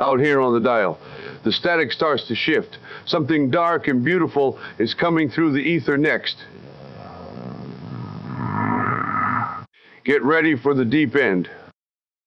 out here on the dial. The static starts to shift. Something dark and beautiful is coming through the ether next. Get ready for the deep end.